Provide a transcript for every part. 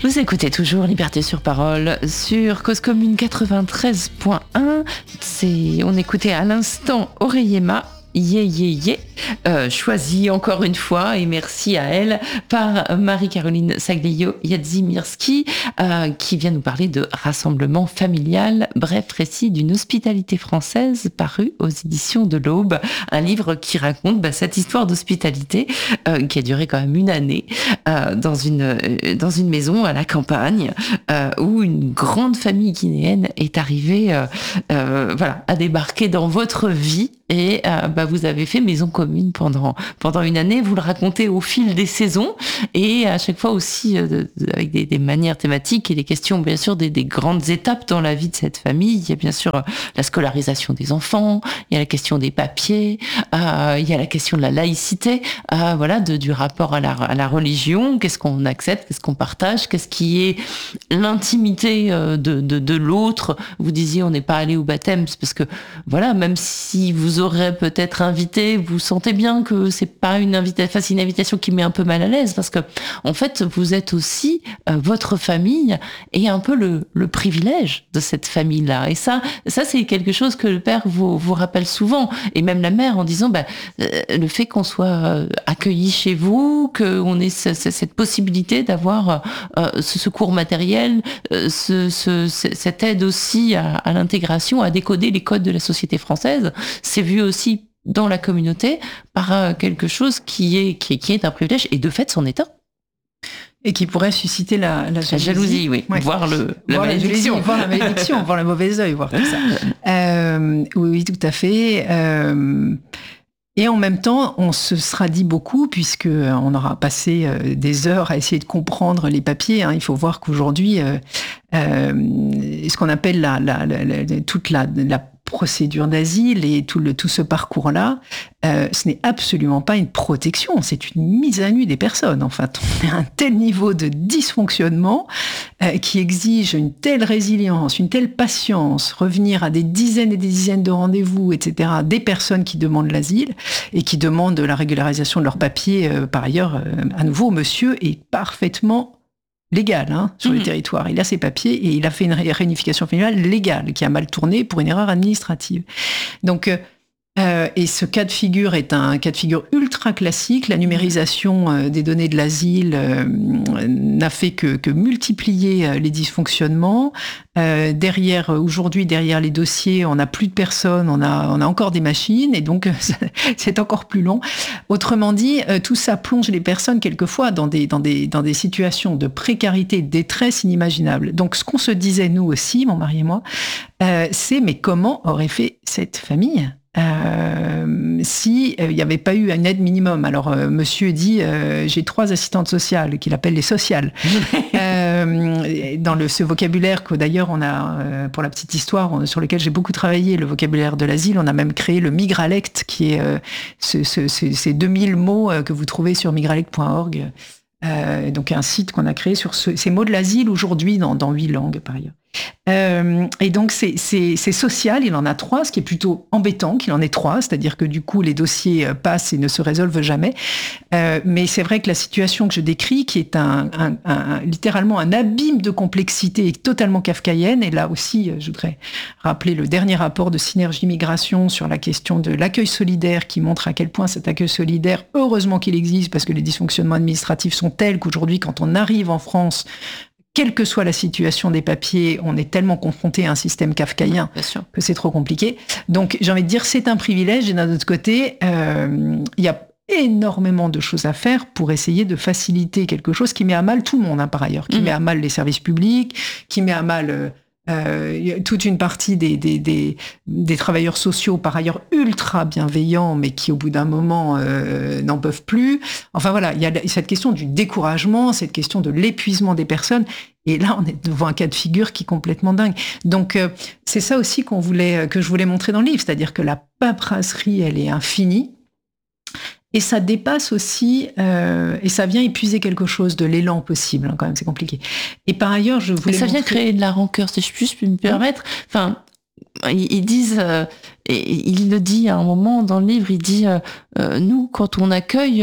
Vous écoutez toujours Liberté sur Parole sur Cause Commune 93.1. On écoutait à l'instant Oreyema. Choisie encore une fois, et merci à elle, par Marie-Caroline Saglio-Yadzimirski, qui vient nous parler de rassemblement familial, bref récit d'une hospitalité française, paru aux éditions de l'Aube, un livre qui raconte cette histoire d'hospitalité qui a duré quand même une année dans une maison à la campagne où une grande famille guinéenne est arrivée à débarquer dans votre vie. Et vous avez fait maison commune pendant une année. Vous le racontez au fil des saisons et à chaque fois aussi avec des manières thématiques et des questions, bien sûr, des grandes étapes dans la vie de cette famille. Il y a bien sûr la scolarisation des enfants, il y a la question des papiers, il y a la question de la laïcité, du rapport à la religion. Qu'est-ce qu'on accepte, qu'est-ce qu'on partage, qu'est-ce qui est l'intimité de l'autre. Vous disiez on n'est pas allé au baptême, c'est parce que même si vous aurez peut-être invité, vous sentez bien que c'est pas une invitation qui met un peu mal à l'aise, parce que en fait vous êtes aussi votre famille et un peu le privilège de cette famille-là. Et ça c'est quelque chose que le père vous rappelle souvent, et même la mère, en disant le fait qu'on soit accueilli chez vous, qu'on ait cette possibilité d'avoir ce secours matériel, cette aide aussi à l'intégration, à décoder les codes de la société française, c'est vu aussi dans la communauté par quelque chose qui est un privilège, et de fait c'en est un. Et qui pourrait susciter la jalousie. La jalousie, oui. Ouais. Voir la malédiction. Voir la malédiction, voir le mauvais œil, voir tout ça. Oui, tout à fait. Et en même temps, on se sera dit beaucoup, puisque on aura passé des heures à essayer de comprendre les papiers. Il faut voir qu'aujourd'hui, ce qu'on appelle toute la procédure d'asile et tout ce parcours-là, ce n'est absolument pas une protection, c'est une mise à nu des personnes. Enfin, on est à un tel niveau de dysfonctionnement qui exige une telle résilience, une telle patience, revenir à des dizaines et des dizaines de rendez-vous, etc., des personnes qui demandent l'asile et qui demandent la régularisation de leurs papiers. Par ailleurs, à nouveau, monsieur est parfaitement légal sur le territoire. Il a ses papiers et il a fait une réunification familiale légale qui a mal tourné pour une erreur administrative. Donc, et ce cas de figure est un cas de figure ultra classique. La numérisation des données de l'asile n'a fait que multiplier les dysfonctionnements. Aujourd'hui, derrière les dossiers, on n'a plus de personnes, on a encore des machines, et donc c'est encore plus long. Autrement dit, tout ça plonge les personnes quelquefois dans des situations de précarité, de détresse inimaginables. Donc, ce qu'on se disait nous aussi, mon mari et moi, c'est mais comment aurait fait cette famille si il n'y avait pas eu une aide minimum? Alors monsieur dit j'ai 3 assistantes sociales qu'il appelle les sociales. Dans ce vocabulaire que d'ailleurs on a, pour la petite histoire, sur lequel j'ai beaucoup travaillé, le vocabulaire de l'asile, on a même créé le migralect, qui est ces 2000 mots que vous trouvez sur migralect.org, donc un site qu'on a créé sur ces mots de l'asile aujourd'hui dans 8 langues par ailleurs. Et donc c'est social, il en a 3, ce qui est plutôt embêtant qu'il en ait 3, c'est-à-dire que du coup les dossiers passent et ne se résolvent jamais. Mais c'est vrai que la situation que je décris, qui est littéralement un abîme de complexité et totalement kafkaïenne, et là aussi je voudrais rappeler le dernier rapport de Synergie Migration sur la question de l'accueil solidaire, qui montre à quel point cet accueil solidaire, heureusement qu'il existe, parce que les dysfonctionnements administratifs sont tels qu'aujourd'hui, quand on arrive en France, quelle que soit la situation des papiers, on est tellement confronté à un système kafkaïen que c'est trop compliqué. Donc, j'ai envie de dire, c'est un privilège. Et d'un autre côté, il y a énormément de choses à faire pour essayer de faciliter quelque chose qui met à mal tout le monde, par ailleurs, qui met à mal les services publics, qui met à mal toute une partie des travailleurs sociaux, par ailleurs ultra bienveillants, mais qui au bout d'un moment n'en peuvent plus. Enfin voilà, il y a cette question du découragement, cette question de l'épuisement des personnes, et là on est devant un cas de figure qui est complètement dingue. Donc c'est ça aussi que je voulais montrer dans le livre, c'est-à-dire que la paperasserie, elle est infinie. Et ça dépasse aussi, et ça vient épuiser quelque chose de l'élan possible, quand même, c'est compliqué. Et par ailleurs, je voulais ça vient créer de la rancœur, si je puis me permettre. Enfin, ils disent, et il le dit à un moment dans le livre, il dit, nous, quand on accueille,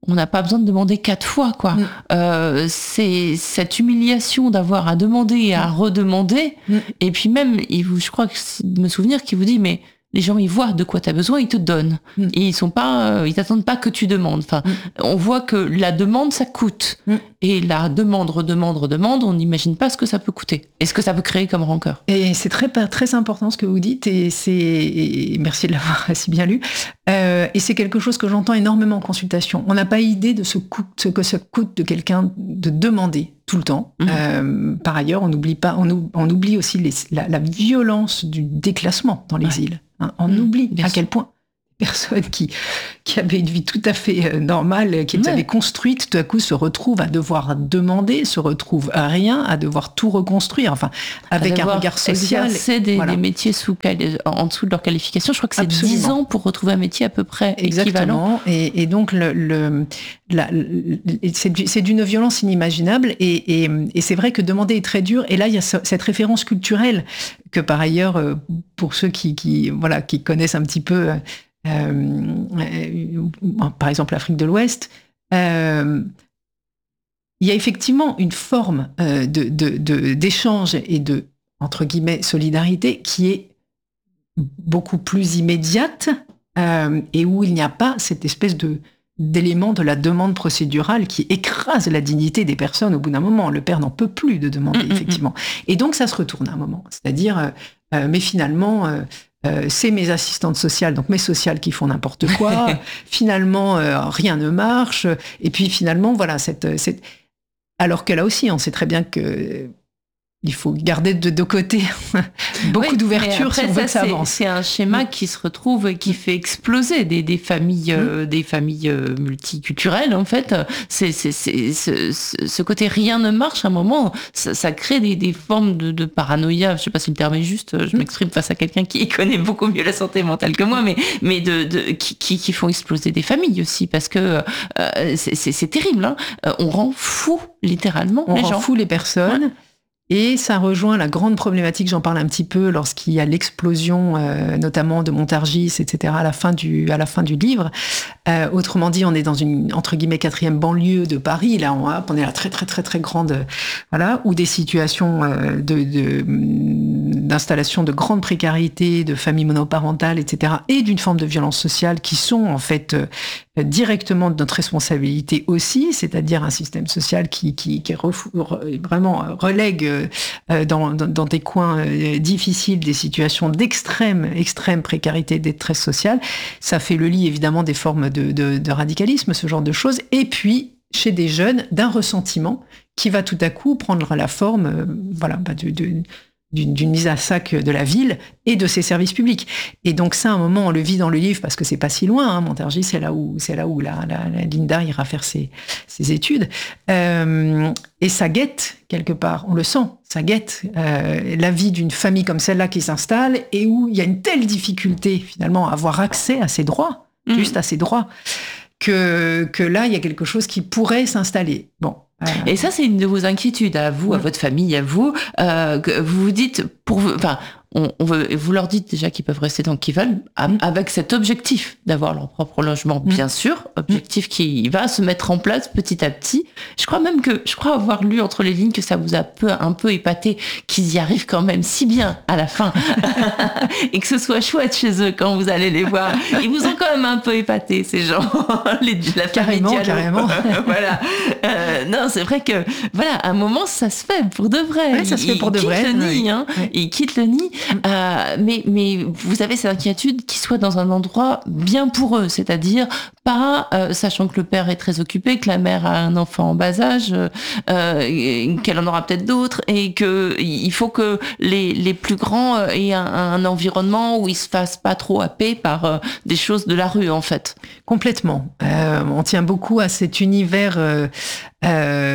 on n'a pas besoin de demander 4 fois, quoi. C'est cette humiliation d'avoir à demander et à redemander. Et puis même, je crois que c'est de me souvenir qu'il vous dit, mais les gens, ils voient de quoi tu as besoin, ils te donnent. Et ils t'attendent pas que tu demandes. Enfin, on voit que la demande, ça coûte. Et la demande, redemande, on n'imagine pas ce que ça peut coûter. Et ce que ça peut créer comme rancœur. Et c'est très important ce que vous dites, et merci de l'avoir si bien lu. Et c'est quelque chose que j'entends énormément en consultation. On n'a pas idée de ce que ça coûte de quelqu'un de demander tout le temps. Par ailleurs, on oublie aussi la violence du déclassement dans l'exil. On oublie à quel point personne qui avait une vie tout à fait normale, qu'ils avaient construite, tout à coup se retrouve à devoir demander, se retrouve à rien, à devoir tout reconstruire, enfin, avec un regard social. C'est des métiers en dessous de leur qualification. Je crois que c'est 10 ans pour retrouver un métier à peu près équivalent. Et donc, c'est d'une violence inimaginable. Et c'est vrai que demander est très dur. Et là, il y a cette référence culturelle que, par ailleurs, pour ceux qui connaissent un petit peu... par exemple l'Afrique de l'Ouest, il y a effectivement une forme d'échange et de, entre guillemets, solidarité qui est beaucoup plus immédiate et où il n'y a pas cette espèce d'élément de la demande procédurale qui écrase la dignité des personnes au bout d'un moment. Le père n'en peut plus de demander, effectivement. Et donc ça se retourne à un moment. C'est-à-dire, mais finalement... c'est mes assistantes sociales, donc mes sociales qui font n'importe quoi. Finalement, rien ne marche. Et puis finalement, voilà, alors que là aussi, on sait très bien que il faut garder de deux côtés beaucoup d'ouverture si on veut que ça avance. C'est un schéma qui se retrouve et qui fait exploser des familles multiculturelles, en fait. C'est ce côté rien ne marche à un moment, ça crée des formes de paranoïa. Je sais pas si le terme est juste, je m'exprime face à quelqu'un qui connaît beaucoup mieux la santé mentale que moi, mais qui font exploser des familles aussi, parce que c'est terrible, hein. On rend fou, littéralement, les gens. On rend fou les personnes. Ouais. Et ça rejoint la grande problématique, j'en parle un petit peu, lorsqu'il y a l'explosion, notamment de Montargis, etc., à la fin du livre. Autrement dit, on est dans une, entre guillemets, 4e banlieue de Paris. Là, on est à la très, très, très, très grande, où des situations d'installation de grande précarité, de familles monoparentales, etc., et d'une forme de violence sociale qui sont, en fait, directement de notre responsabilité aussi, c'est-à-dire un système social qui vraiment relègue dans des coins difficiles des situations d'extrême précarité et de détresse sociale. Ça fait le lit évidemment des formes de radicalisme, ce genre de choses, et puis chez des jeunes d'un ressentiment qui va tout à coup prendre la forme d'une mise à sac de la ville et de ses services publics. Et donc ça, à un moment, on le vit dans le livre parce que c'est pas si loin, hein. Montargis, c'est là où la Linda ira faire ses études. Et ça guette, quelque part, on le sent, ça guette la vie d'une famille comme celle-là qui s'installe et où il y a une telle difficulté, finalement, à avoir accès à ses droits, juste à ses droits, que là, il y a quelque chose qui pourrait s'installer. Bon. Et ça, c'est une de vos inquiétudes à vous, à votre famille, à vous, que vous vous dites, vous leur dites déjà qu'ils peuvent rester tant qu'ils veulent, avec cet objectif d'avoir leur propre logement, bien sûr, objectif qui va se mettre en place petit à petit. Je crois avoir lu entre les lignes que ça vous a un peu épaté qu'ils y arrivent quand même si bien à la fin, et que ce soit chouette chez eux quand vous allez les voir. Ils vous ont quand même un peu épaté, ces gens, la famille Diallo. Carrément. Voilà. Non, c'est vrai que, voilà, à un moment, ça se fait pour de vrai. Ouais, ça se fait pour de vrai. Ils quittent le nid. Mais vous avez cette inquiétude qu'ils soient dans un endroit bien pour eux, c'est-à-dire pas, sachant que le père est très occupé, que la mère a un enfant en bas âge, qu'elle en aura peut-être d'autres, et qu'il faut que les plus grands aient un environnement où ils se fassent pas trop happer par des choses de la rue, en fait. Complètement. On tient beaucoup à cet univers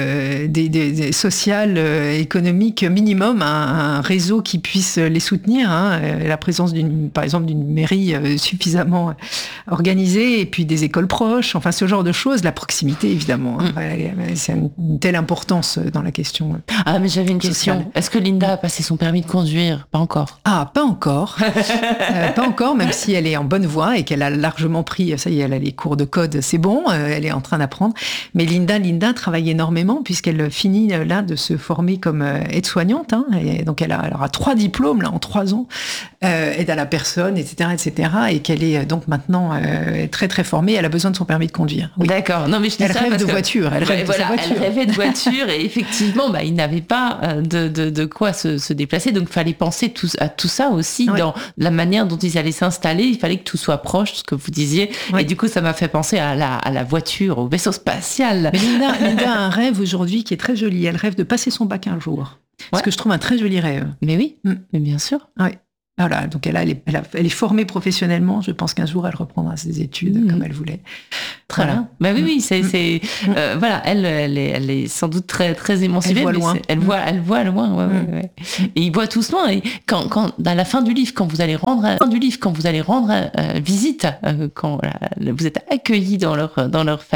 social, économique minimum, un réseau qui puisse les soutenir, hein, la présence par exemple d'une mairie suffisamment organisée, et puis des écoles proches, enfin ce genre de choses, la proximité évidemment, hein, c'est une telle importance dans la question. Ah, mais j'avais une question. Est-ce que Linda a passé son permis de conduire? Pas encore. Ah, pas encore. Pas encore, même si elle est en bonne voie et qu'elle a largement pris, ça y est, elle a les cours de code, c'est bon, elle est en train d'apprendre. Mais Linda travaille énormément puisqu'elle finit là de se former comme aide-soignante, hein, et donc elle aura 3 diplômes là en 3 ans, aide à la personne, etc., et qu'elle est donc maintenant très très formée. Elle a besoin de son permis de conduire. Oui. D'accord. Non, mais je dis elle ça rêve parce de que, voiture. Elle rêvait de voiture et effectivement, il n'avait pas de quoi se déplacer. Donc, il fallait penser à tout ça aussi dans la manière dont ils allaient s'installer. Il fallait que tout soit proche, ce que vous disiez. Oui. Et du coup, ça m'a fait penser à la voiture, au vaisseau spatial. Mais Linda a un rêve aujourd'hui qui est très joli. Elle rêve de passer son bac un jour. Ce que je trouve un très joli rêve. Mais oui, mais bien sûr. Oui. Voilà, donc elle est formée professionnellement. Je pense qu'un jour, elle reprendra ses études comme elle voulait. Très bien. Bah oui, c'est voilà, elle est sans doute très très émancipée. Elle voit loin. Elle voit loin. Ouais. Et ils voient tous loin. Et quand à la fin du livre, quand vous allez rendre visite, quand vous êtes accueillis dans leur famille.